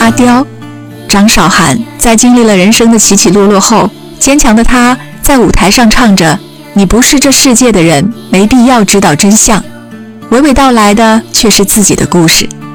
阿刁。张韶涵在经历了人生的起起落落后，坚强的她在舞台上唱着你不是这世界的人，没必要知道真相，娓娓道来的却是自己的故事。